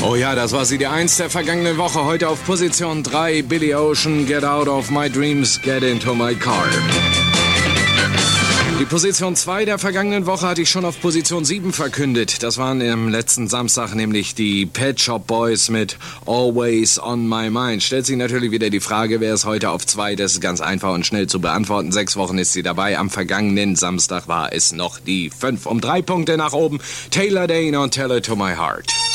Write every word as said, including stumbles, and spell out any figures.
Oh ja, das war sie, die eins der vergangenen Woche. Heute auf Position drei, Billy Ocean, Get Out of My Dreams, Get Into My Car. Die Position zwei der vergangenen Woche hatte ich schon auf Position sieben verkündet. Das waren am letzten Samstag nämlich die Pet Shop Boys mit Always on My Mind. Stellt sich natürlich wieder die Frage, wer ist heute auf zwei? Das ist ganz einfach und schnell zu beantworten. Sechs Wochen ist sie dabei. Am vergangenen Samstag war es noch die fünf. Um drei Punkte nach oben. Taylor Dayne und Tell It to My Heart.